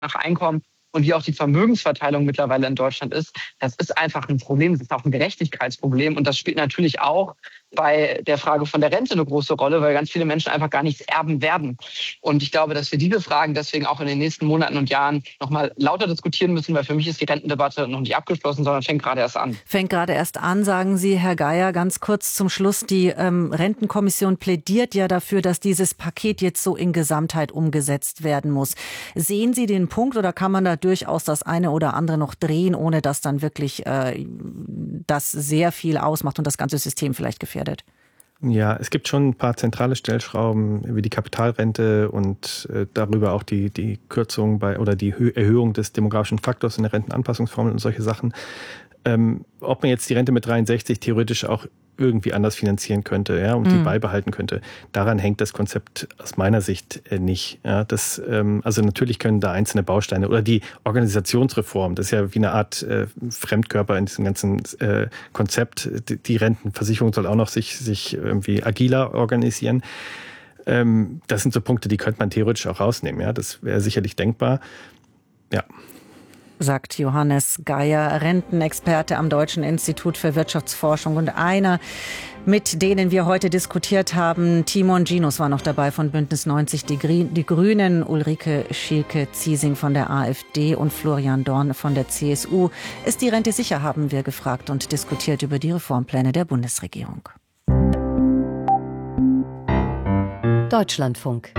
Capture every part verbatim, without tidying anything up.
nach Einkommen und wie auch die Vermögensverteilung mittlerweile in Deutschland ist, das ist einfach ein Problem, das ist auch ein Gerechtigkeitsproblem. Und das spielt natürlich auch bei der Frage von der Rente eine große Rolle, weil ganz viele Menschen einfach gar nichts erben werden. Und ich glaube, dass wir diese Fragen deswegen auch in den nächsten Monaten und Jahren nochmal lauter diskutieren müssen, weil für mich ist die Rentendebatte noch nicht abgeschlossen, sondern fängt gerade erst an. Fängt gerade erst an, sagen Sie, Herr Geier. Ganz kurz zum Schluss. Die ähm, Rentenkommission plädiert ja dafür, dass dieses Paket jetzt so in Gesamtheit umgesetzt werden muss. Sehen Sie den Punkt oder kann man da durchaus das eine oder andere noch drehen, ohne dass dann wirklich äh, das sehr viel ausmacht und das ganze System vielleicht gefährdet? Ja, es gibt schon ein paar zentrale Stellschrauben wie die Kapitalrente und äh, darüber auch die, die Kürzung bei oder die Hö- Erhöhung des demografischen Faktors in der Rentenanpassungsformel und solche Sachen. Ähm, ob man jetzt die Rente mit dreiundsechzig theoretisch auch irgendwie anders finanzieren könnte, ja, und mhm. die beibehalten könnte. Daran hängt das Konzept aus meiner Sicht äh, nicht. Ja, das, ähm, also natürlich können da einzelne Bausteine oder die Organisationsreform, das ist ja wie eine Art äh, Fremdkörper in diesem ganzen äh, Konzept. Die, die Rentenversicherung soll auch noch sich, sich irgendwie agiler organisieren. Ähm, das sind so Punkte, die könnte man theoretisch auch rausnehmen. Ja, das wäre sicherlich denkbar. Ja. Sagt Johannes Geier, Rentenexperte am Deutschen Institut für Wirtschaftsforschung und einer, mit denen wir heute diskutiert haben. Timon Ginus war noch dabei von Bündnis neunzig Die, die Grünen, Ulrike Schielke-Ziesing von der AfD und Florian Dorn von der C S U. Ist die Rente sicher, haben wir gefragt und diskutiert über die Reformpläne der Bundesregierung. Deutschlandfunk.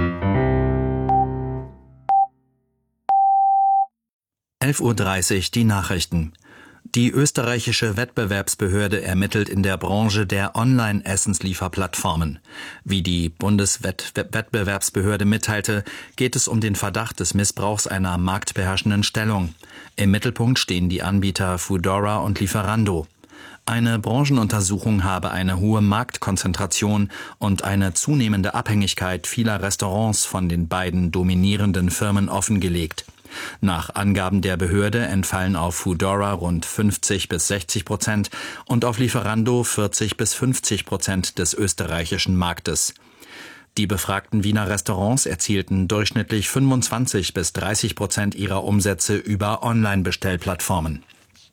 elf Uhr dreißig die Nachrichten. Die österreichische Wettbewerbsbehörde ermittelt in der Branche der Online-Essenslieferplattformen. Wie die Bundeswettbewerbsbehörde mitteilte, geht es um den Verdacht des Missbrauchs einer marktbeherrschenden Stellung. Im Mittelpunkt stehen die Anbieter Foodora und Lieferando. Eine Branchenuntersuchung habe eine hohe Marktkonzentration und eine zunehmende Abhängigkeit vieler Restaurants von den beiden dominierenden Firmen offengelegt. Nach Angaben der Behörde entfallen auf Foodora rund fünfzig bis sechzig Prozent und auf Lieferando vierzig bis fünfzig Prozent des österreichischen Marktes. Die befragten Wiener Restaurants erzielten durchschnittlich fünfundzwanzig bis dreißig Prozent ihrer Umsätze über Online-Bestellplattformen.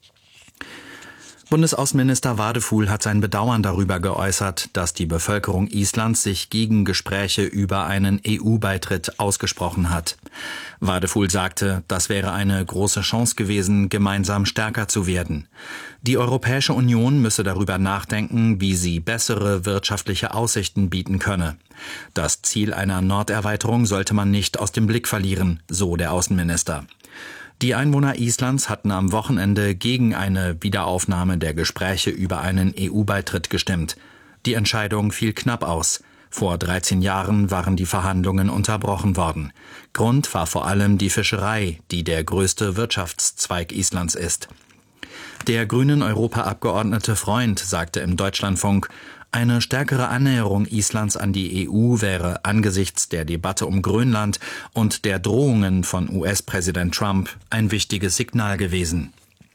Bundesaußenminister Wadefuhl hat sein Bedauern darüber geäußert, dass die Bevölkerung Islands sich gegen Gespräche über einen E U-Beitritt ausgesprochen hat. Wadefuhl sagte, das wäre eine große Chance gewesen, gemeinsam stärker zu werden. Die Europäische Union müsse darüber nachdenken, wie sie bessere wirtschaftliche Aussichten bieten könne. Das Ziel einer Norderweiterung sollte man nicht aus dem Blick verlieren, so der Außenminister. Die Einwohner Islands hatten am Wochenende gegen eine Wiederaufnahme der Gespräche über einen E U-Beitritt gestimmt. Die Entscheidung fiel knapp aus. Vor dreizehn Jahren waren die Verhandlungen unterbrochen worden. Grund war vor allem die Fischerei, die der größte Wirtschaftszweig Islands ist. Der grünen Europaabgeordnete Freund sagte im Deutschlandfunk, eine stärkere Annäherung Islands an die E U wäre angesichts der Debatte um Grönland und der Drohungen von U S-Präsident Trump ein wichtiges Signal gewesen.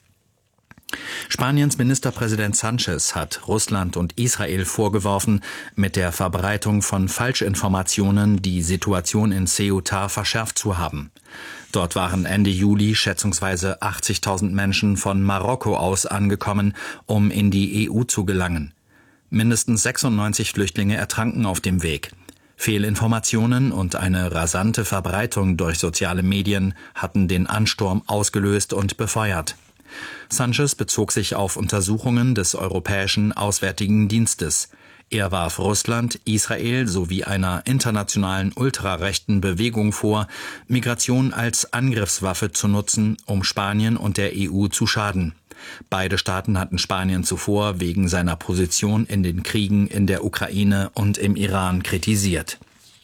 Spaniens Ministerpräsident Sánchez hat Russland und Israel vorgeworfen, mit der Verbreitung von Falschinformationen die Situation in Ceuta verschärft zu haben. Dort waren Ende Juli schätzungsweise achtzigtausend Menschen von Marokko aus angekommen, um in die E U zu gelangen. Mindestens sechsundneunzig Flüchtlinge ertranken auf dem Weg. Fehlinformationen und eine rasante Verbreitung durch soziale Medien hatten den Ansturm ausgelöst und befeuert. Sánchez bezog sich auf Untersuchungen des Europäischen Auswärtigen Dienstes. Er warf Russland, Israel sowie einer internationalen ultrarechten Bewegung vor, Migration als Angriffswaffe zu nutzen, um Spanien und der E U zu schaden. Beide Staaten hatten Spanien zuvor wegen seiner Position in den Kriegen in der Ukraine und im Iran kritisiert.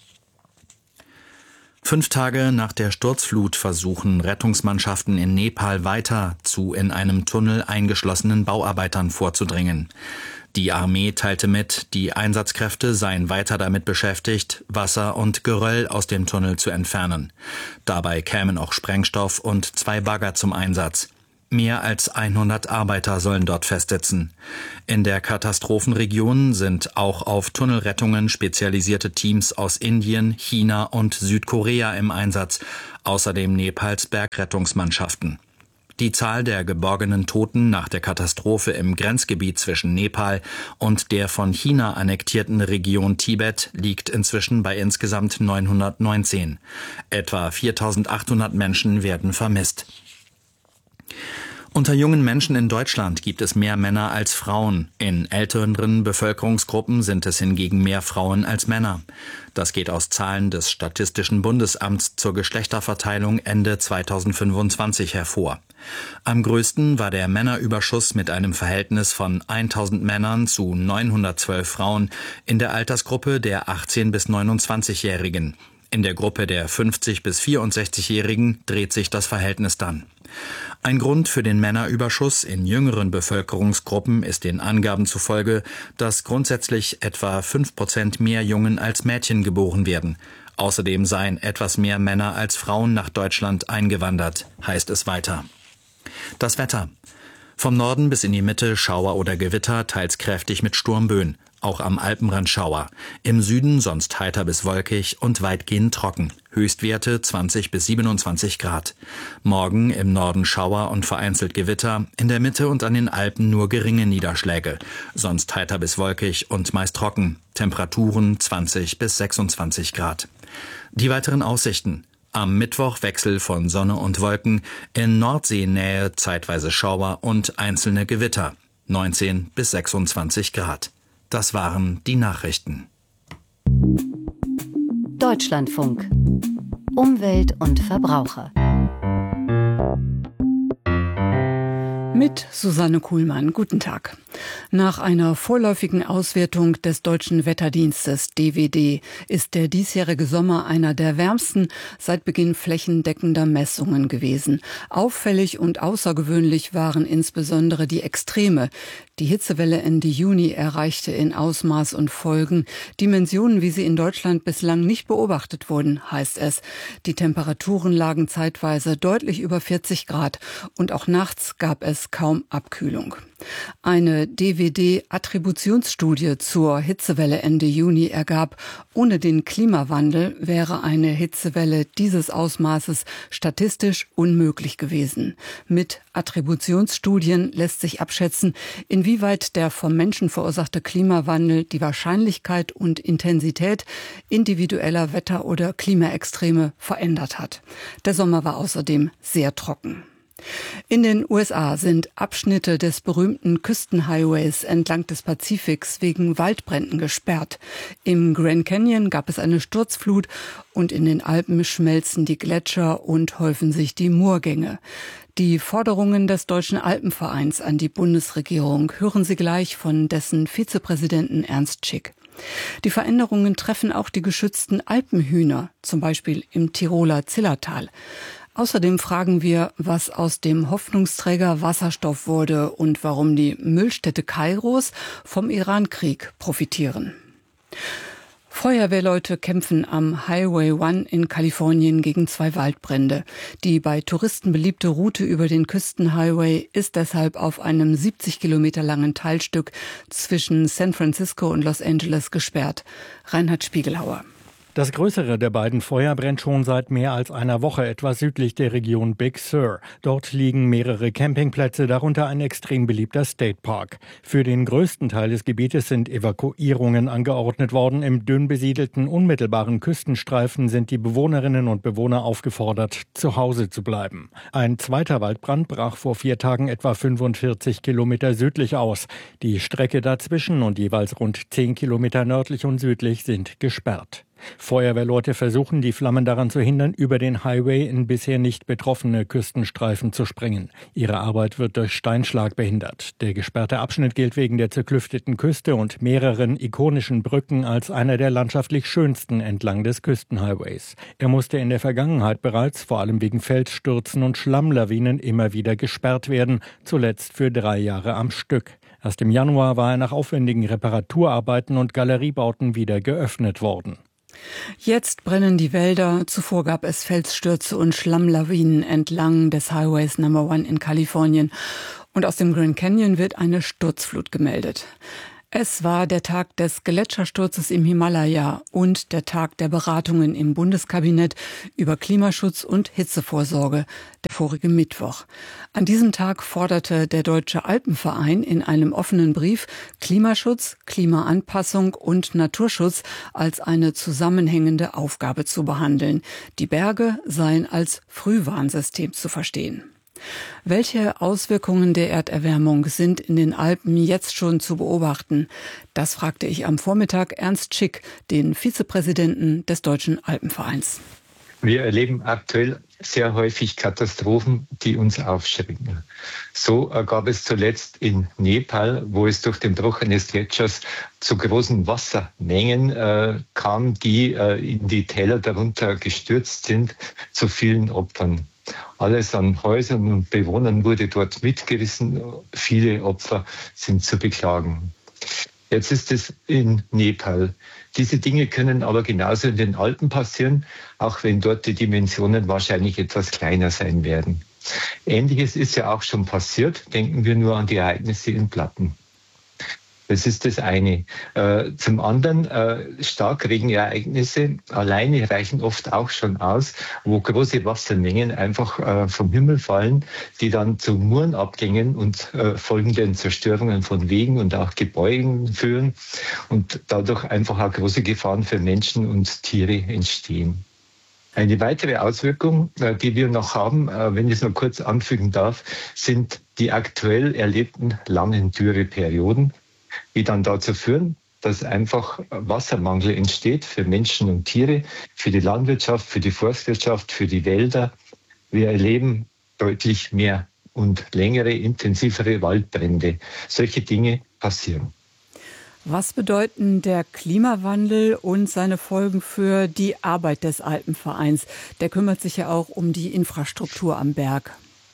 Fünf Tage nach der Sturzflut versuchen Rettungsmannschaften in Nepal weiter zu in einem Tunnel eingeschlossenen Bauarbeitern vorzudringen. Die Armee teilte mit, die Einsatzkräfte seien weiter damit beschäftigt, Wasser und Geröll aus dem Tunnel zu entfernen. Dabei kämen auch Sprengstoff und zwei Bagger zum Einsatz. Mehr als hundert Arbeiter sollen dort festsitzen. In der Katastrophenregion sind auch auf Tunnelrettungen spezialisierte Teams aus Indien, China und Südkorea im Einsatz, außerdem Nepals Bergrettungsmannschaften. Die Zahl der geborgenen Toten nach der Katastrophe im Grenzgebiet zwischen Nepal und der von China annektierten Region Tibet liegt inzwischen bei insgesamt neunhundertneunzehn. Etwa viertausendachthundert Menschen werden vermisst. Unter jungen Menschen in Deutschland gibt es mehr Männer als Frauen. In älteren Bevölkerungsgruppen sind es hingegen mehr Frauen als Männer. Das geht aus Zahlen des Statistischen Bundesamts zur Geschlechterverteilung Ende zweitausendfünfundzwanzig hervor. Am größten war der Männerüberschuss mit einem Verhältnis von tausend Männern zu neunhundertzwölf Frauen in der Altersgruppe der achtzehn- bis neunundzwanzigjährigen. In der Gruppe der fünfzig- bis vierundsechzigjährigen dreht sich das Verhältnis dann. Ein Grund für den Männerüberschuss in jüngeren Bevölkerungsgruppen ist den Angaben zufolge, dass grundsätzlich etwa fünf Prozent mehr Jungen als Mädchen geboren werden. Außerdem seien etwas mehr Männer als Frauen nach Deutschland eingewandert, heißt es weiter. Das Wetter. Vom Norden bis in die Mitte Schauer oder Gewitter, teils kräftig mit Sturmböen. Auch am Alpenrand Schauer. Im Süden sonst heiter bis wolkig und weitgehend trocken. Höchstwerte zwanzig bis siebenundzwanzig Grad. Morgen im Norden Schauer und vereinzelt Gewitter, in der Mitte und an den Alpen nur geringe Niederschläge. Sonst heiter bis wolkig und meist trocken. Temperaturen zwanzig bis sechsundzwanzig Grad. Die weiteren Aussichten. Am Mittwoch Wechsel von Sonne und Wolken, in Nordseenähe zeitweise Schauer und einzelne Gewitter. neunzehn bis sechsundzwanzig Grad. Das waren die Nachrichten. Deutschlandfunk. Umwelt und Verbraucher. Mit Susanne Kuhlmann. Guten Tag. Nach einer vorläufigen Auswertung des Deutschen Wetterdienstes D W D ist der diesjährige Sommer einer der wärmsten seit Beginn flächendeckender Messungen gewesen. Auffällig und außergewöhnlich waren insbesondere die Extreme. Die Hitzewelle Ende Juni erreichte in Ausmaß und Folgen Dimensionen, wie sie in Deutschland bislang nicht beobachtet wurden, heißt es. Die Temperaturen lagen zeitweise deutlich über vierzig Grad und auch nachts gab es kaum Abkühlung. Eine D W D-Attributionsstudie zur Hitzewelle Ende Juni ergab, ohne den Klimawandel wäre eine Hitzewelle dieses Ausmaßes statistisch unmöglich gewesen. Mit Attributionsstudien lässt sich abschätzen, inwieweit der vom Menschen verursachte Klimawandel die Wahrscheinlichkeit und Intensität individueller Wetter- oder Klimaextreme verändert hat. Der Sommer war außerdem sehr trocken. In den U S A sind Abschnitte des berühmten Küstenhighways entlang des Pazifiks wegen Waldbränden gesperrt. Im Grand Canyon gab es eine Sturzflut und in den Alpen schmelzen die Gletscher und häufen sich die Moorgänge. Die Forderungen des Deutschen Alpenvereins an die Bundesregierung hören Sie gleich von dessen Vizepräsidenten Ernst Schick. Die Veränderungen treffen auch die geschützten Alpenhühner, zum Beispiel im Tiroler Zillertal. Außerdem fragen wir, was aus dem Hoffnungsträger Wasserstoff wurde und warum die Müllstädte Kairos vom Irankrieg profitieren. Feuerwehrleute kämpfen am Highway One in Kalifornien gegen zwei Waldbrände. Die bei Touristen beliebte Route über den Küstenhighway ist deshalb auf einem siebzig Kilometer langen Teilstück zwischen San Francisco und Los Angeles gesperrt. Reinhard Spiegelhauer. Das größere der beiden Feuer brennt schon seit mehr als einer Woche etwas südlich der Region Big Sur. Dort liegen mehrere Campingplätze, darunter ein extrem beliebter State Park. Für den größten Teil des Gebietes sind Evakuierungen angeordnet worden. Im dünn besiedelten, unmittelbaren Küstenstreifen sind die Bewohnerinnen und Bewohner aufgefordert, zu Hause zu bleiben. Ein zweiter Waldbrand brach vor vier Tagen etwa fünfundvierzig Kilometer südlich aus. Die Strecke dazwischen und jeweils rund zehn Kilometer nördlich und südlich sind gesperrt. Feuerwehrleute versuchen, die Flammen daran zu hindern, über den Highway in bisher nicht betroffene Küstenstreifen zu sprengen. Ihre Arbeit wird durch Steinschlag behindert. Der gesperrte Abschnitt gilt wegen der zerklüfteten Küste und mehreren ikonischen Brücken als einer der landschaftlich schönsten entlang des Küstenhighways. Er musste in der Vergangenheit bereits, vor allem wegen Felsstürzen und Schlammlawinen, immer wieder gesperrt werden, zuletzt für drei Jahre am Stück. Erst im Januar war er nach aufwendigen Reparaturarbeiten und Galeriebauten wieder geöffnet worden. Jetzt brennen die Wälder, zuvor gab es Felsstürze und Schlammlawinen entlang des Highways Number One in Kalifornien. Und aus dem Grand Canyon wird eine Sturzflut gemeldet. Es war der Tag des Gletschersturzes im Himalaya und der Tag der Beratungen im Bundeskabinett über Klimaschutz und Hitzevorsorge, der vorige Mittwoch. An diesem Tag forderte der Deutsche Alpenverein in einem offenen Brief Klimaschutz, Klimaanpassung und Naturschutz als eine zusammenhängende Aufgabe zu behandeln. Die Berge seien als Frühwarnsystem zu verstehen. Welche Auswirkungen der Erderwärmung sind in den Alpen jetzt schon zu beobachten? Das fragte ich am Vormittag Ernst Schick, den Vizepräsidenten des Deutschen Alpenvereins. Wir erleben aktuell sehr häufig Katastrophen, die uns aufschrecken. So gab es zuletzt in Nepal, wo es durch den Bruch eines Gletschers zu großen Wassermengen äh, kam, die äh, in die Täler darunter gestürzt sind, zu vielen Opfern. Alles an Häusern und Bewohnern wurde dort mitgerissen. Viele Opfer sind zu beklagen. Jetzt ist es in Nepal. Diese Dinge können aber genauso in den Alpen passieren, auch wenn dort die Dimensionen wahrscheinlich etwas kleiner sein werden. Ähnliches ist ja auch schon passiert. Denken wir nur an die Ereignisse in Platten. Das ist das eine. Äh, zum anderen, äh, Starkregenereignisse alleine reichen oft auch schon aus, wo große Wassermengen einfach äh, vom Himmel fallen, die dann zu Murenabgängen und äh, folgenden Zerstörungen von Wegen und auch Gebäuden führen und dadurch einfach auch große Gefahren für Menschen und Tiere entstehen. Eine weitere Auswirkung, die wir noch haben, wenn ich es noch kurz anfügen darf, sind die aktuell erlebten langen Dürreperioden, die dann dazu führen, dass einfach Wassermangel entsteht für Menschen und Tiere, für die Landwirtschaft, für die Forstwirtschaft, für die Wälder. Wir erleben deutlich mehr und längere, intensivere Waldbrände. Solche Dinge passieren. Was bedeuten der Klimawandel und seine Folgen für die Arbeit des Alpenvereins? Der kümmert sich ja auch um die Infrastruktur am Berg.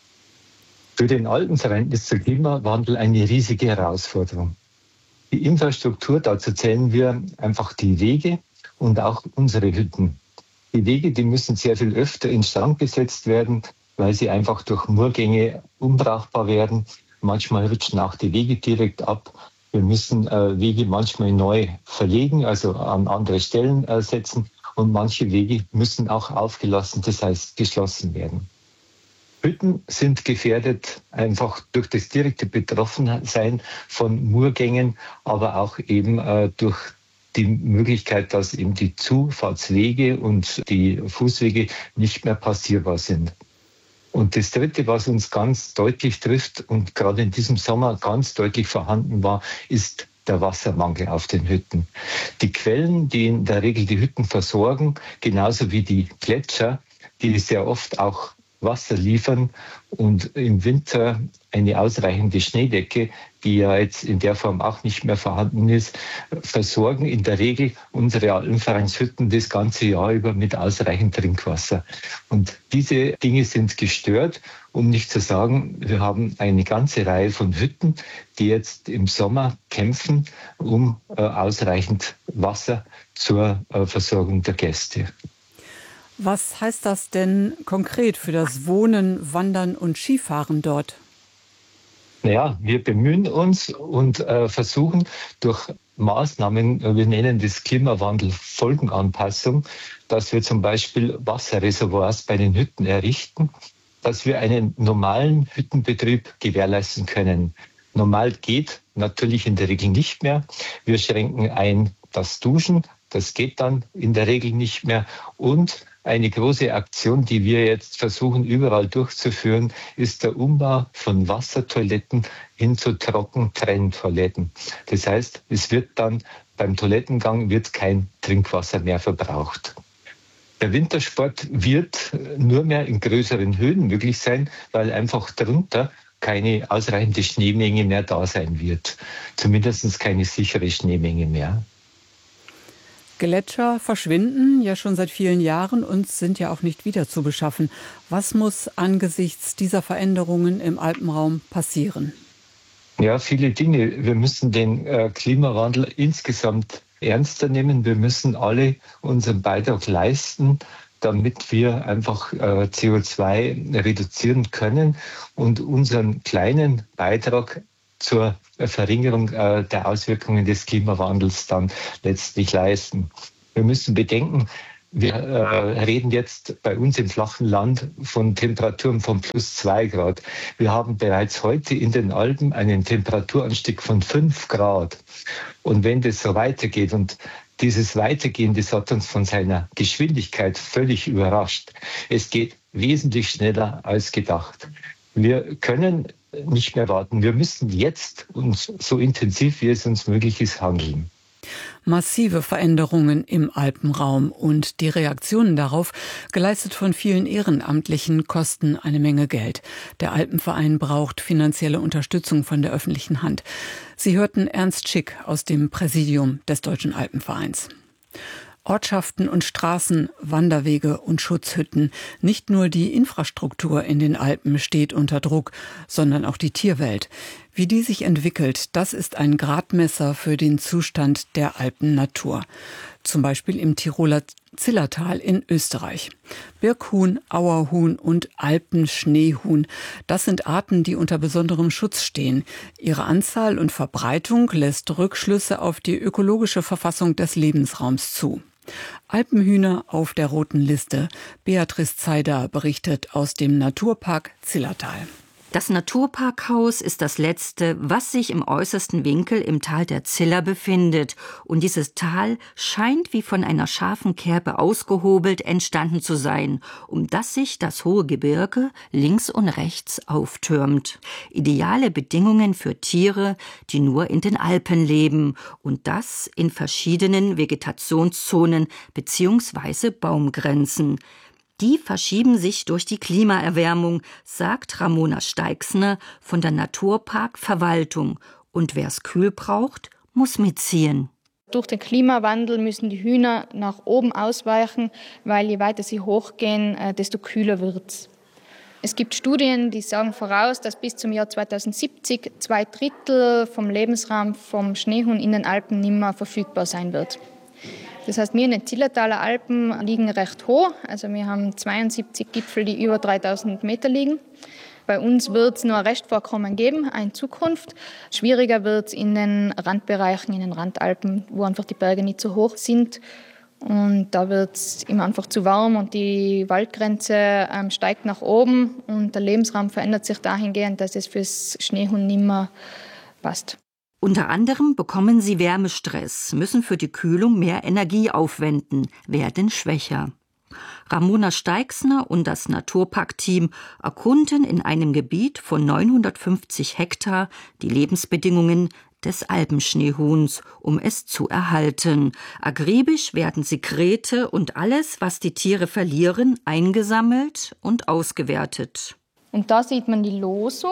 Für den Alpenverein ist der Klimawandel eine riesige Herausforderung. Die Infrastruktur, dazu zählen wir einfach die Wege und auch unsere Hütten. Die Wege, die müssen sehr viel öfter instand gesetzt werden, weil sie einfach durch Murrgänge unbrauchbar werden. Manchmal rutschen auch die Wege direkt ab. Wir müssen äh, Wege manchmal neu verlegen, also an andere Stellen äh, setzen. Und manche Wege müssen auch aufgelassen, das heißt geschlossen werden. Hütten sind gefährdet einfach durch das direkte Betroffensein von Murrgängen, aber auch eben äh, durch die Möglichkeit, dass eben die Zufahrtswege und die Fußwege nicht mehr passierbar sind. Und das Dritte, was uns ganz deutlich trifft und gerade in diesem Sommer ganz deutlich vorhanden war, ist der Wassermangel auf den Hütten. Die Quellen, die in der Regel die Hütten versorgen, genauso wie die Gletscher, die sehr oft auch Wasser liefern und im Winter eine ausreichende Schneedecke, die ja jetzt in der Form auch nicht mehr vorhanden ist, versorgen in der Regel unsere Alpenvereinshütten das ganze Jahr über mit ausreichend Trinkwasser. Und diese Dinge sind gestört, um nicht zu sagen, wir haben eine ganze Reihe von Hütten, die jetzt im Sommer kämpfen um äh, ausreichend Wasser zur äh, Versorgung der Gäste. Was heißt das denn konkret für das Wohnen, Wandern und Skifahren dort? Naja, wir bemühen uns und äh, versuchen durch Maßnahmen, wir nennen das Klimawandel-Folgenanpassung, dass wir zum Beispiel Wasserreservoirs bei den Hütten errichten, dass wir einen normalen Hüttenbetrieb gewährleisten können. Normal geht natürlich in der Regel nicht mehr. Wir schränken ein das Duschen, das geht dann in der Regel nicht mehr. Und eine große Aktion, die wir jetzt versuchen überall durchzuführen, ist der Umbau von Wassertoiletten hin zu Trockentrenntoiletten. Das heißt, es wird dann beim Toilettengang wird kein Trinkwasser mehr verbraucht. Der Wintersport wird nur mehr in größeren Höhen möglich sein, weil einfach darunter keine ausreichende Schneemenge mehr da sein wird. Zumindest keine sichere Schneemenge mehr. Gletscher verschwinden ja schon seit vielen Jahren und sind ja auch nicht wieder zu beschaffen. Was muss angesichts dieser Veränderungen im Alpenraum passieren? Ja, viele Dinge. Wir müssen den äh, Klimawandel insgesamt ernster nehmen. Wir müssen alle unseren Beitrag leisten, damit wir einfach äh, C O zwei reduzieren können und unseren kleinen Beitrag zur Verringerung äh, der Auswirkungen des Klimawandels dann letztlich leisten. Wir müssen bedenken, wir äh, reden jetzt bei uns im flachen Land von Temperaturen von plus zwei Grad. Wir haben bereits heute in den Alpen einen Temperaturanstieg von fünf Grad. Und wenn das so weitergeht, und dieses Weitergehen, das hat uns von seiner Geschwindigkeit völlig überrascht. Es geht wesentlich schneller als gedacht. Wir können nicht mehr warten. Wir müssen jetzt uns so intensiv, wie es uns möglich ist, handeln. Massive Veränderungen im Alpenraum und die Reaktionen darauf, geleistet von vielen Ehrenamtlichen, kosten eine Menge Geld. Der Alpenverein braucht finanzielle Unterstützung von der öffentlichen Hand. Sie hörten Ernst Schick aus dem Präsidium des Deutschen Alpenvereins. Ortschaften und Straßen, Wanderwege und Schutzhütten. Nicht nur die Infrastruktur in den Alpen steht unter Druck, sondern auch die Tierwelt. Wie die sich entwickelt, das ist ein Gradmesser für den Zustand der Alpennatur. Zum Beispiel im Tiroler Zillertal in Österreich. Birkhuhn, Auerhuhn und Alpenschneehuhn, das sind Arten, die unter besonderem Schutz stehen. Ihre Anzahl und Verbreitung lässt Rückschlüsse auf die ökologische Verfassung des Lebensraums zu. Alpenhühner auf der roten Liste. Beatrice Zeider berichtet aus dem Naturpark Zillertal. Das Naturparkhaus ist das letzte, was sich im äußersten Winkel im Tal der Ziller befindet. Und dieses Tal scheint wie von einer scharfen Kerbe ausgehobelt entstanden zu sein, um das sich das hohe Gebirge links und rechts auftürmt. Ideale Bedingungen für Tiere, die nur in den Alpen leben. Und das in verschiedenen Vegetationszonen bzw. Baumgrenzen. Die verschieben sich durch die Klimaerwärmung, sagt Ramona Steixner von der Naturparkverwaltung. Und wer es kühl braucht, muss mitziehen. Durch den Klimawandel müssen die Hühner nach oben ausweichen, weil je weiter sie hochgehen, desto kühler wird es. Es gibt Studien, die sagen voraus, dass bis zum Jahr zweitausendsiebzig zwei Drittel vom Lebensraum vom Schneehuhn in den Alpen nicht mehr verfügbar sein wird. Das heißt, wir in den Zillertaler Alpen liegen recht hoch. Also wir haben zweiundsiebzig Gipfel, die über dreitausend Meter liegen. Bei uns wird es nur ein Restvorkommen geben, in Zukunft. Schwieriger wird es in den Randbereichen, in den Randalpen, wo einfach die Berge nicht so hoch sind. Und da wird es immer einfach zu warm und die Waldgrenze ähm, steigt nach oben und der Lebensraum verändert sich dahingehend, dass es fürs Schneehuhn nicht mehr passt. Unter anderem bekommen sie Wärmestress, müssen für die Kühlung mehr Energie aufwenden, werden schwächer. Ramona Steixner und das Naturparkteam erkunden in einem Gebiet von neunhundertfünfzig Hektar die Lebensbedingungen des Alpenschneehuhns, um es zu erhalten. Akribisch werden Sekrete und alles, was die Tiere verlieren, eingesammelt und ausgewertet. Und da sieht man die Losung.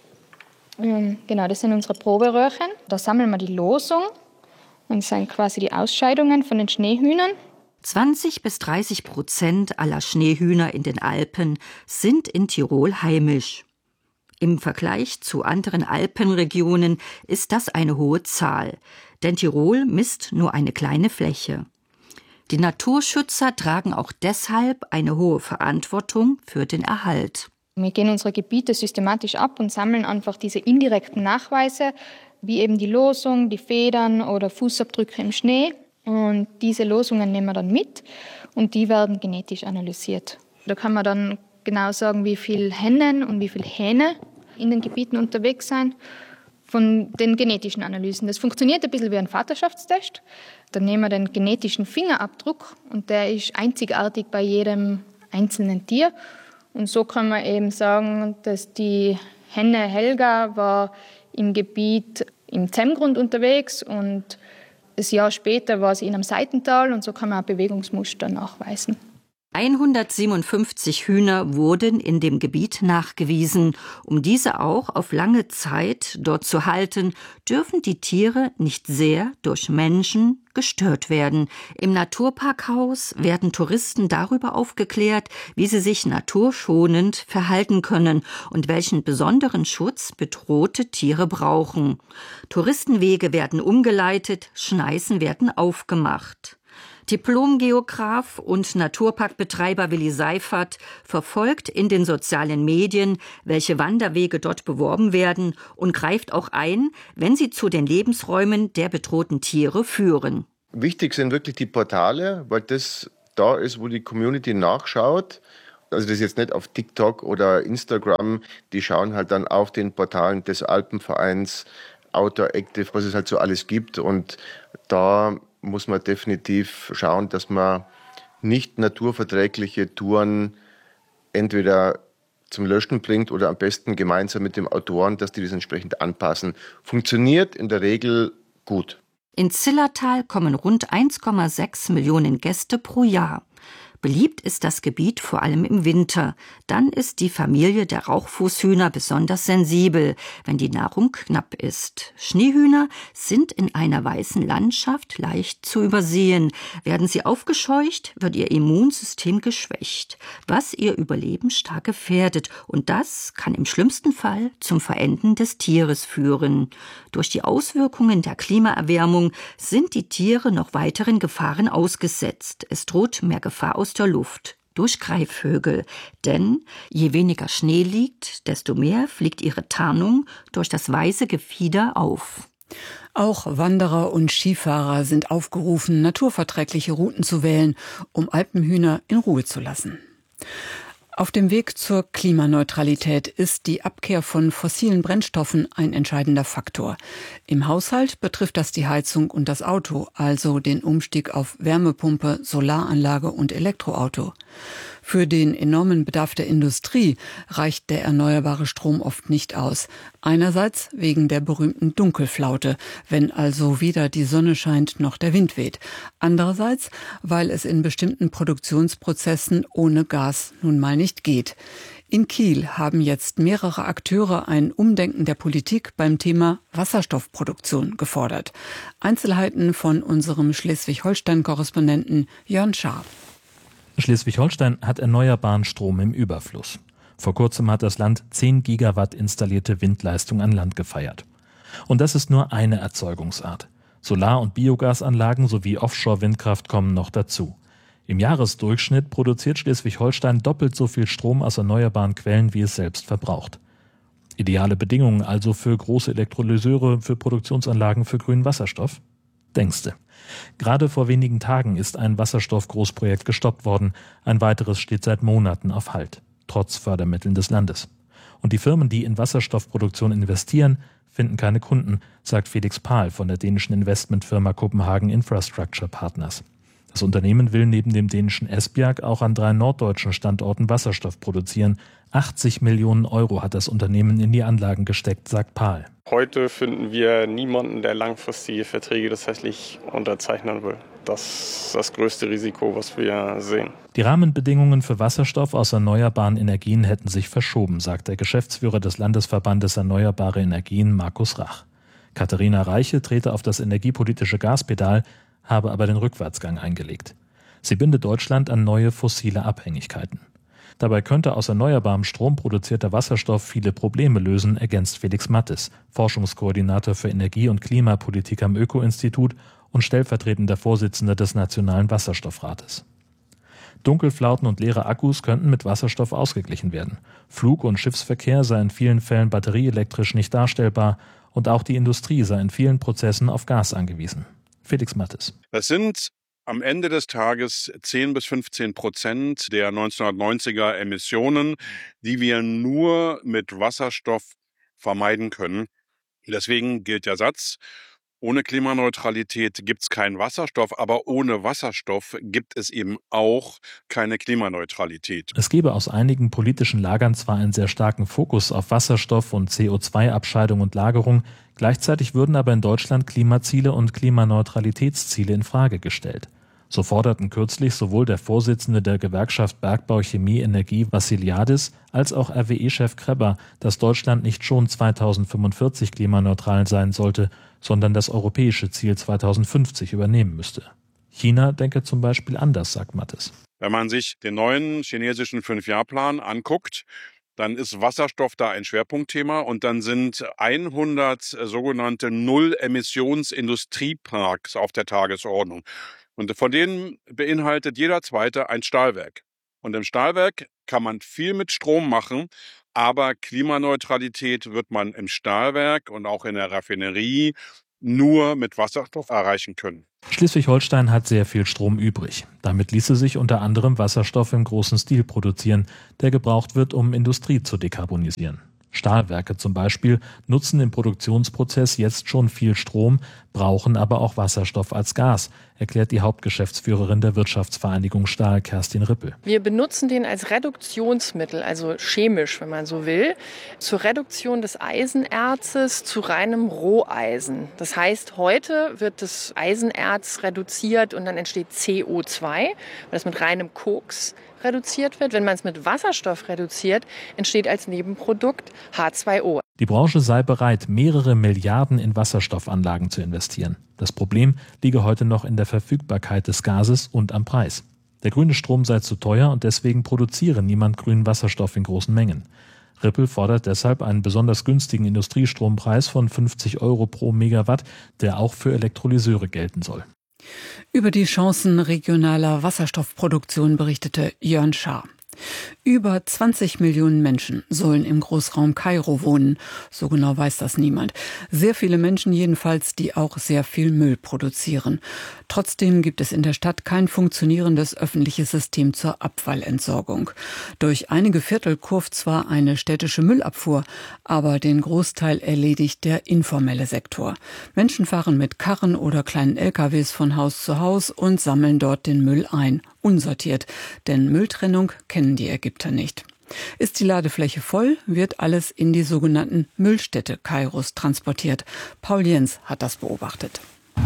Genau, das sind unsere Proberöhrchen. Da sammeln wir die Losung. Und das sind quasi die Ausscheidungen von den Schneehühnern. zwanzig bis dreißig Prozent aller Schneehühner in den Alpen sind in Tirol heimisch. Im Vergleich zu anderen Alpenregionen ist das eine hohe Zahl, denn Tirol misst nur eine kleine Fläche. Die Naturschützer tragen auch deshalb eine hohe Verantwortung für den Erhalt. Wir gehen unsere Gebiete systematisch ab und sammeln einfach diese indirekten Nachweise, wie eben die Losung, die Federn oder Fußabdrücke im Schnee. Und diese Losungen nehmen wir dann mit und die werden genetisch analysiert. Da kann man dann genau sagen, wie viele Hennen und wie viele Hähne in den Gebieten unterwegs sind von den genetischen Analysen. Das funktioniert ein bisschen wie ein Vaterschaftstest. Dann nehmen wir den genetischen Fingerabdruck und der ist einzigartig bei jedem einzelnen Tier. Und so kann man eben sagen, dass die Henne Helga war im Gebiet im Zemmgrund unterwegs und das Jahr später war sie in einem Seitental und so kann man auch Bewegungsmuster nachweisen. hundertsiebenundfünfzig Hühner wurden in dem Gebiet nachgewiesen. Um diese auch auf lange Zeit dort zu halten, dürfen die Tiere nicht sehr durch Menschen gestört werden. Im Naturparkhaus werden Touristen darüber aufgeklärt, wie sie sich naturschonend verhalten können und welchen besonderen Schutz bedrohte Tiere brauchen. Touristenwege werden umgeleitet, Schneisen werden aufgemacht. Diplom-Geograf und Naturparkbetreiber Willi Seifert verfolgt in den sozialen Medien, welche Wanderwege dort beworben werden und greift auch ein, wenn sie zu den Lebensräumen der bedrohten Tiere führen. Wichtig sind wirklich die Portale, weil das da ist, wo die Community nachschaut. Also das ist jetzt nicht auf TikTok oder Instagram, die schauen halt dann auf den Portalen des Alpenvereins, Outdoor Active, was es halt so alles gibt, und da muss man definitiv schauen, dass man nicht naturverträgliche Touren entweder zum Löschen bringt oder am besten gemeinsam mit dem Autoren, dass die das entsprechend anpassen. Funktioniert in der Regel gut. In Zillertal kommen rund eins Komma sechs Millionen Gäste pro Jahr. Beliebt ist das Gebiet vor allem im Winter. Dann ist die Familie der Rauchfußhühner besonders sensibel, wenn die Nahrung knapp ist. Schneehühner sind in einer weißen Landschaft leicht zu übersehen. Werden sie aufgescheucht, wird ihr Immunsystem geschwächt, was ihr Überleben stark gefährdet. Und das kann im schlimmsten Fall zum Verenden des Tieres führen. Durch die Auswirkungen der Klimaerwärmung sind die Tiere noch weiteren Gefahren ausgesetzt. Es droht mehr Gefahr aus der Luft durch Greifvögel. Denn je weniger Schnee liegt, desto mehr fliegt ihre Tarnung durch das weiße Gefieder auf. Auch Wanderer und Skifahrer sind aufgerufen, naturverträgliche Routen zu wählen, um Alpenhühner in Ruhe zu lassen. Auf dem Weg zur Klimaneutralität ist die Abkehr von fossilen Brennstoffen ein entscheidender Faktor. Im Haushalt betrifft das die Heizung und das Auto, also den Umstieg auf Wärmepumpe, Solaranlage und Elektroauto. Für den enormen Bedarf der Industrie reicht der erneuerbare Strom oft nicht aus. Einerseits wegen der berühmten Dunkelflaute, wenn also weder die Sonne scheint noch der Wind weht. Andererseits, weil es in bestimmten Produktionsprozessen ohne Gas nun mal nicht geht. In Kiel haben jetzt mehrere Akteure ein Umdenken der Politik beim Thema Wasserstoffproduktion gefordert. Einzelheiten von unserem Schleswig-Holstein-Korrespondenten Jörn Schaar. Schleswig-Holstein hat erneuerbaren Strom im Überfluss. Vor kurzem hat das Land zehn Gigawatt installierte Windleistung an Land gefeiert. Und das ist nur eine Erzeugungsart. Solar- und Biogasanlagen sowie Offshore-Windkraft kommen noch dazu. Im Jahresdurchschnitt produziert Schleswig-Holstein doppelt so viel Strom aus erneuerbaren Quellen, wie es selbst verbraucht. Ideale Bedingungen also für große Elektrolyseure, für Produktionsanlagen für grünen Wasserstoff? Denkste. Gerade vor wenigen Tagen ist ein Wasserstoff-Großprojekt gestoppt worden. Ein weiteres steht seit Monaten auf Halt, trotz Fördermitteln des Landes. Und die Firmen, die in Wasserstoffproduktion investieren, finden keine Kunden, sagt Felix Pahl von der dänischen Investmentfirma Copenhagen Infrastructure Partners. Das Unternehmen will neben dem dänischen Esbjerg auch an drei norddeutschen Standorten Wasserstoff produzieren. achtzig Millionen Euro hat das Unternehmen in die Anlagen gesteckt, sagt Pahl. Heute finden wir niemanden, der langfristige Verträge tatsächlich unterzeichnen will. Das ist das größte Risiko, was wir sehen. Die Rahmenbedingungen für Wasserstoff aus erneuerbaren Energien hätten sich verschoben, sagt der Geschäftsführer des Landesverbandes Erneuerbare Energien, Markus Rach. Katharina Reiche trete auf das energiepolitische Gaspedal, habe aber den Rückwärtsgang eingelegt. Sie bindet Deutschland an neue fossile Abhängigkeiten. Dabei könnte aus erneuerbarem Strom produzierter Wasserstoff viele Probleme lösen, ergänzt Felix Mattes, Forschungskoordinator für Energie- und Klimapolitik am Öko-Institut und stellvertretender Vorsitzender des Nationalen Wasserstoffrates. Dunkelflauten und leere Akkus könnten mit Wasserstoff ausgeglichen werden. Flug- und Schiffsverkehr sei in vielen Fällen batterieelektrisch nicht darstellbar und auch die Industrie sei in vielen Prozessen auf Gas angewiesen. Felix Mattes. Das sind am Ende des Tages zehn bis fünfzehn Prozent der neunzehnhundertneunziger Emissionen, die wir nur mit Wasserstoff vermeiden können. Deswegen gilt der Satz, ohne Klimaneutralität gibt es keinen Wasserstoff, aber ohne Wasserstoff gibt es eben auch keine Klimaneutralität. Es gebe aus einigen politischen Lagern zwar einen sehr starken Fokus auf Wasserstoff und C O zwei Abscheidung und Lagerung, gleichzeitig würden aber in Deutschland Klimaziele und Klimaneutralitätsziele in Frage gestellt. So forderten kürzlich sowohl der Vorsitzende der Gewerkschaft Bergbau Chemie Energie Vassiliadis als auch R W E-Chef Kreber, dass Deutschland nicht schon zweitausendfünfundvierzig klimaneutral sein sollte, sondern das europäische Ziel zweitausendfünfzig übernehmen müsste. China denke zum Beispiel anders, sagt Mattes. Wenn man sich den neuen chinesischen Fünf-Jahr-Plan anguckt, dann ist Wasserstoff da ein Schwerpunktthema und dann sind hundert sogenannte Null-Emissions-Industrieparks auf der Tagesordnung. Und von denen beinhaltet jeder zweite ein Stahlwerk. Und im Stahlwerk kann man viel mit Strom machen, aber Klimaneutralität wird man im Stahlwerk und auch in der Raffinerie nur mit Wasserstoff erreichen können. Schleswig-Holstein hat sehr viel Strom übrig. Damit ließe sich unter anderem Wasserstoff im großen Stil produzieren, der gebraucht wird, um Industrie zu dekarbonisieren. Stahlwerke zum Beispiel nutzen im Produktionsprozess jetzt schon viel Strom, brauchen aber auch Wasserstoff als Gas, erklärt die Hauptgeschäftsführerin der Wirtschaftsvereinigung Stahl, Kerstin Rippel. Wir benutzen den als Reduktionsmittel, also chemisch, wenn man so will, zur Reduktion des Eisenerzes zu reinem Roheisen. Das heißt, heute wird das Eisenerz reduziert und dann entsteht C O zwei, weil das mit reinem Koks reduziert wird. Wenn man es mit Wasserstoff reduziert, entsteht als Nebenprodukt H zwei O. Die Branche sei bereit, mehrere Milliarden in Wasserstoffanlagen zu investieren. Das Problem liege heute noch in der Verfügbarkeit des Gases und am Preis. Der grüne Strom sei zu teuer und deswegen produziere niemand grünen Wasserstoff in großen Mengen. Rippel fordert deshalb einen besonders günstigen Industriestrompreis von fünfzig Euro pro Megawatt, der auch für Elektrolyseure gelten soll. Über die Chancen regionaler Wasserstoffproduktion berichtete Jörn Schaar. Über zwanzig Millionen Menschen sollen im Großraum Kairo wohnen. So genau weiß das niemand. Sehr viele Menschen jedenfalls, die auch sehr viel Müll produzieren. Trotzdem gibt es in der Stadt kein funktionierendes öffentliches System zur Abfallentsorgung. Durch einige Viertel kurft zwar eine städtische Müllabfuhr, aber den Großteil erledigt der informelle Sektor. Menschen fahren mit Karren oder kleinen L K Ws von Haus zu Haus und sammeln dort den Müll ein. Unsortiert, denn Mülltrennung kennen die Ägypter nicht. Ist die Ladefläche voll, wird alles in die sogenannten Müllstädte Kairos transportiert. Paul Jens hat das beobachtet.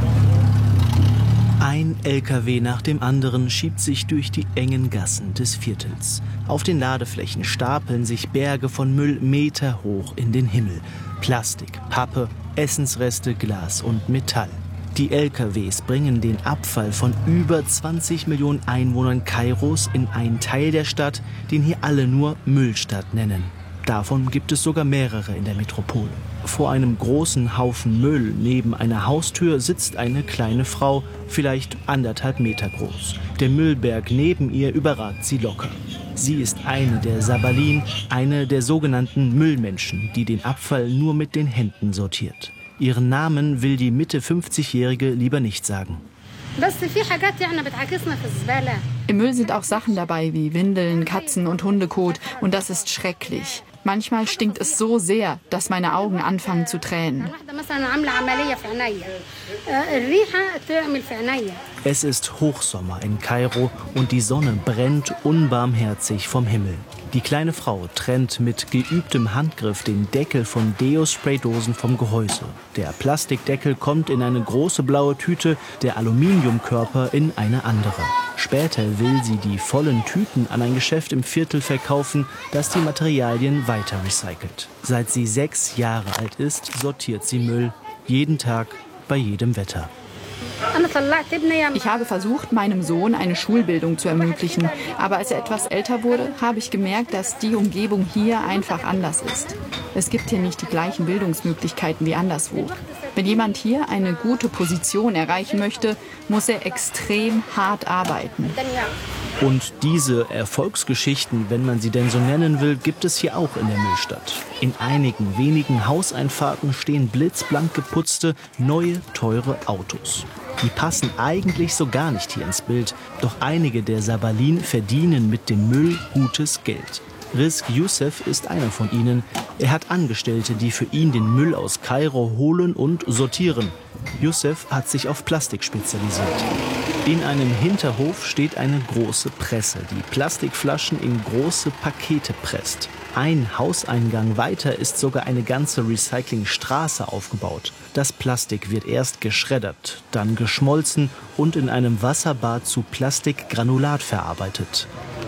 Ein L K W nach dem anderen schiebt sich durch die engen Gassen des Viertels. Auf den Ladeflächen stapeln sich Berge von Müll meterhoch in den Himmel. Plastik, Pappe, Essensreste, Glas und Metall. Die L K Ws bringen den Abfall von über zwanzig Millionen Einwohnern Kairos in einen Teil der Stadt, den hier alle nur Müllstadt nennen. Davon gibt es sogar mehrere in der Metropole. Vor einem großen Haufen Müll neben einer Haustür sitzt eine kleine Frau, vielleicht anderthalb Meter groß. Der Müllberg neben ihr überragt sie locker. Sie ist eine der Sabalin, eine der sogenannten Müllmenschen, die den Abfall nur mit den Händen sortiert. Ihren Namen will die Mitte fünfzigjährige lieber nicht sagen. Im Müll sind auch Sachen dabei wie Windeln, Katzen- und Hundekot und das ist schrecklich. Manchmal stinkt es so sehr, dass meine Augen anfangen zu tränen. Es ist Hochsommer in Kairo und die Sonne brennt unbarmherzig vom Himmel. Die kleine Frau trennt mit geübtem Handgriff den Deckel von Deo-Spray-Dosen vom Gehäuse. Der Plastikdeckel kommt in eine große blaue Tüte, der Aluminiumkörper in eine andere. Später will sie die vollen Tüten an ein Geschäft im Viertel verkaufen, das die Materialien weiter recycelt. Seit sie sechs Jahre alt ist, sortiert sie Müll. Jeden Tag, bei jedem Wetter. Ich habe versucht, meinem Sohn eine Schulbildung zu ermöglichen. Aber als er etwas älter wurde, habe ich gemerkt, dass die Umgebung hier einfach anders ist. Es gibt hier nicht die gleichen Bildungsmöglichkeiten wie anderswo. Wenn jemand hier eine gute Position erreichen möchte, muss er extrem hart arbeiten. Und diese Erfolgsgeschichten, wenn man sie denn so nennen will, gibt es hier auch in der Müllstadt. In einigen wenigen Hauseinfahrten stehen blitzblank geputzte, neue, teure Autos. Die passen eigentlich so gar nicht hier ins Bild. Doch einige der Sabalin verdienen mit dem Müll gutes Geld. Rizk Youssef ist einer von ihnen. Er hat Angestellte, die für ihn den Müll aus Kairo holen und sortieren. Youssef hat sich auf Plastik spezialisiert. In einem Hinterhof steht eine große Presse, die Plastikflaschen in große Pakete presst. Ein Hauseingang weiter ist sogar eine ganze Recyclingstraße aufgebaut. Das Plastik wird erst geschreddert, dann geschmolzen und in einem Wasserbad zu Plastikgranulat verarbeitet.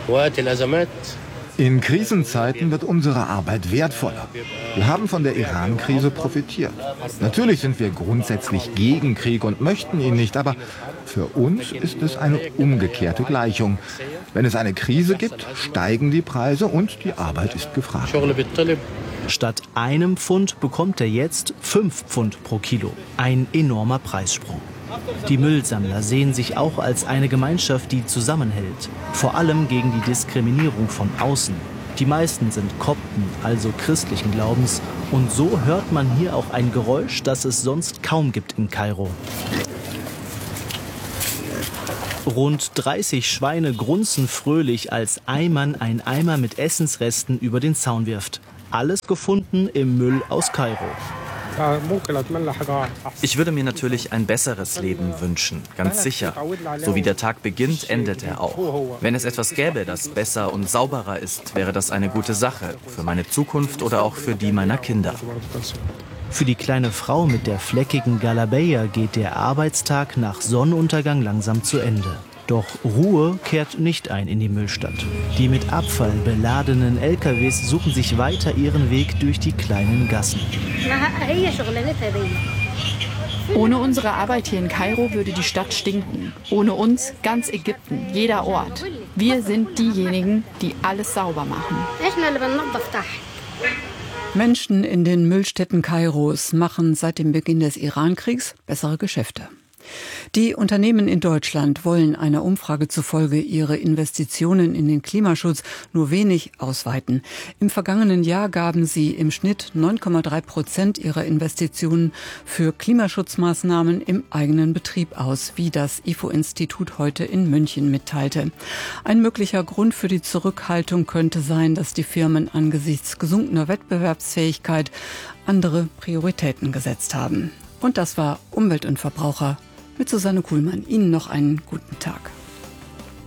In Krisenzeiten wird unsere Arbeit wertvoller. Wir haben von der Iran-Krise profitiert. Natürlich sind wir grundsätzlich gegen Krieg und möchten ihn nicht, aber für uns ist es eine umgekehrte Gleichung. Wenn es eine Krise gibt, steigen die Preise und die Arbeit ist gefragt. Statt einem Pfund bekommt er jetzt fünf Pfund pro Kilo. Ein enormer Preissprung. Die Müllsammler sehen sich auch als eine Gemeinschaft, die zusammenhält. Vor allem gegen die Diskriminierung von außen. Die meisten sind Kopten, also christlichen Glaubens. Und so hört man hier auch ein Geräusch, das es sonst kaum gibt in Kairo. Rund dreißig Schweine grunzen fröhlich, als Ayman ein Eimer mit Essensresten über den Zaun wirft. Alles gefunden im Müll aus Kairo. Ich würde mir natürlich ein besseres Leben wünschen, ganz sicher. So wie der Tag beginnt, endet er auch. Wenn es etwas gäbe, das besser und sauberer ist, wäre das eine gute Sache. Für meine Zukunft oder auch für die meiner Kinder. Für die kleine Frau mit der fleckigen Galabeya geht der Arbeitstag nach Sonnenuntergang langsam zu Ende. Doch Ruhe kehrt nicht ein in die Müllstadt. Die mit Abfall beladenen L K Ws suchen sich weiter ihren Weg durch die kleinen Gassen. Ohne unsere Arbeit hier in Kairo würde die Stadt stinken. Ohne uns ganz Ägypten, jeder Ort. Wir sind diejenigen, die alles sauber machen. Menschen in den Müllstädten Kairos machen seit dem Beginn des Iran-Kriegs bessere Geschäfte. Die Unternehmen in Deutschland wollen einer Umfrage zufolge ihre Investitionen in den Klimaschutz nur wenig ausweiten. Im vergangenen Jahr gaben sie im Schnitt neun Komma drei Prozent ihrer Investitionen für Klimaschutzmaßnahmen im eigenen Betrieb aus, wie das I F O-Institut heute in München mitteilte. Ein möglicher Grund für die Zurückhaltung könnte sein, dass die Firmen angesichts gesunkener Wettbewerbsfähigkeit andere Prioritäten gesetzt haben. Und das war Umwelt und Verbraucher mit Susanne Kuhlmann. Ihnen noch einen guten Tag.